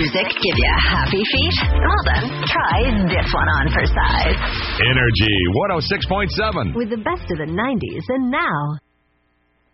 music give you happy feet? Well then, try this one on for size. Energy 106.7. With the best of the 90s and now.